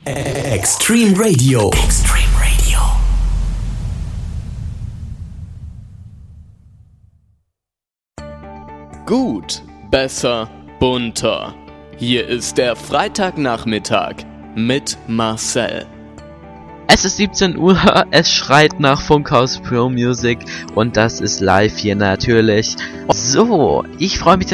Extreme Radio. Extreme Radio. Gut, besser, bunter. Hier ist der Freitagnachmittag mit Marcel. Es ist 17 Uhr, es schreit nach Funkhaus Pro Music und das ist live hier natürlich. So, ich freue mich,